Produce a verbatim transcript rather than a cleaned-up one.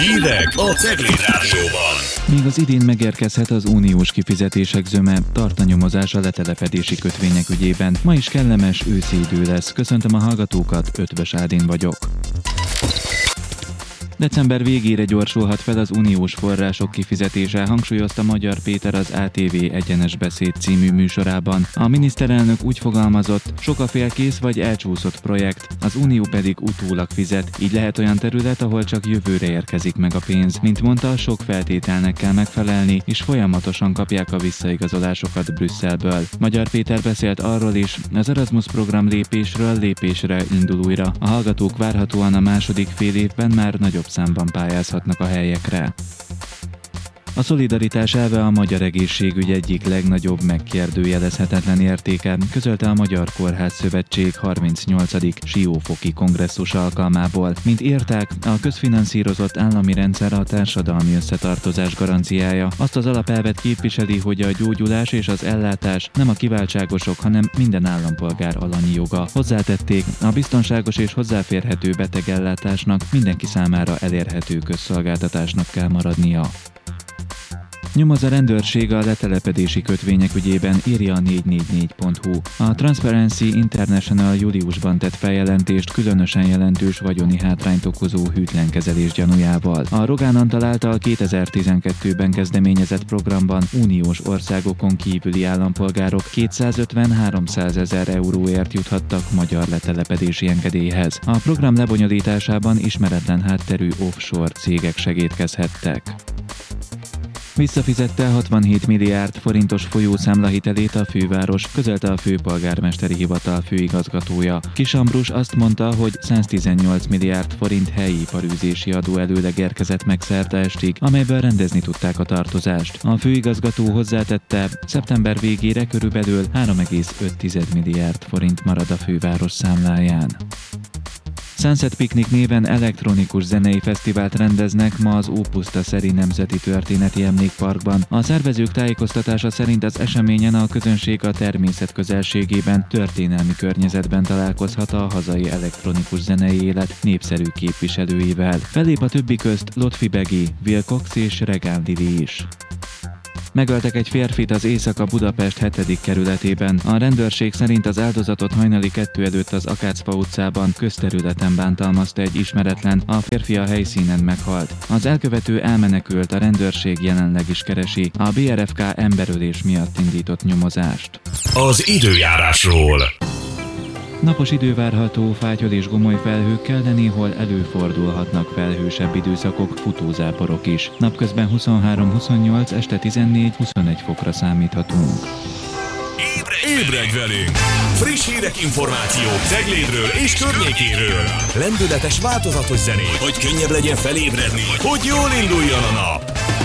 Hírek a Cegléd Rádióban. Még az idén megérkezhet az uniós kifizetések zöme, tart a nyomozás a letelepedési kötvények ügyében. Ma is kellemes őszi idő lesz. Köszöntöm a hallgatókat, Ötvös Ádin vagyok. December végére gyorsulhat fel az uniós források kifizetése, hangsúlyozta Magyar Péter az á té vé Egyenes Beszéd című műsorában. A miniszterelnök úgy fogalmazott, sok a félkész vagy elcsúszott projekt, az unió pedig utólag fizet, így lehet olyan terület, ahol csak jövőre érkezik meg a pénz. Mint mondta, sok feltételnek kell megfelelni, és folyamatosan kapják a visszaigazolásokat Brüsszelből. Magyar Péter beszélt arról is, az Erasmus program lépésről lépésre indul újra. A hallgatók várhatóan a második fél évben már nagyobb számban pályázhatnak a helyekre. A szolidaritás elve a magyar egészségügy egyik legnagyobb megkérdőjelezhetetlen értéke, közölte a Magyar Kórház Szövetség harmincnyolcadik Siófoki kongresszus alkalmából. Mint írták, a közfinanszírozott állami rendszer a társadalmi összetartozás garanciája. Azt az alapelvet képviseli, hogy a gyógyulás és az ellátás nem a kiváltságosok, hanem minden állampolgár alanyi joga. Hozzátették, a biztonságos és hozzáférhető betegellátásnak mindenki számára elérhető közszolgáltatásnak kell maradnia. Nyomoz a rendőrség a letelepedési kötvények ügyében, írja a négy négy négy pont hu. A Transparency International júliusban tett feljelentést különösen jelentős vagyoni hátrányt okozó hűtlenkezelés gyanújával. A Rogán Antal által kétezer-tizenkettőben kezdeményezett programban uniós országokon kívüli állampolgárok kétszázötven-háromszázezer euróért juthattak magyar letelepedési engedélyhez. A program lebonyolításában ismeretlen hátterű offshore cégek segédkezhettek. Visszafizette hatvanhét milliárd forintos folyószámlahitelét a főváros, közölte a főpolgármesteri hivatal főigazgatója. Kiss Ambrus azt mondta, hogy száztizennyolc milliárd forint helyi iparűzési adó előleg érkezett meg szerteestig, amelyből rendezni tudták a tartozást. A főigazgató hozzátette, szeptember végére körülbelül három egész öt milliárd forint marad a főváros számláján. Sunset Picnic néven elektronikus zenei fesztivált rendeznek ma az Ópuszta Szeri Nemzeti Történeti Emlékparkban. A szervezők tájékoztatása szerint az eseményen a közönség a természet közelségében, történelmi környezetben találkozhat a hazai elektronikus zenei élet népszerű képviselőivel. Fellép a többi közt Lotfi Begi, Will Cox és Regán Lili is. Megöltek egy férfit az Észak-Budapest hetedik kerületében. A rendőrség szerint az áldozatot hajnali kettő előtt az Akácfa utcában közterületen bántalmazta egy ismeretlen, a férfi a helyszínen meghalt. Az elkövető elmenekült, a rendőrség jelenleg is keresi a bé er ef ká emberölés miatt indított nyomozást. Az időjárásról. Napos idő várható, fátyol és gomoly felhőkkel, de néhol előfordulhatnak felhősebb időszakok, futózáporok is. Napközben huszonhárom-huszonnyolc, este tizennégy-huszonegy fokra számíthatunk. Ébredj velünk! Friss hírek, információk Ceglédről és környékéről. Lendületes, változatos zenék, hogy könnyebb legyen felébredni, hogy jól induljon a nap.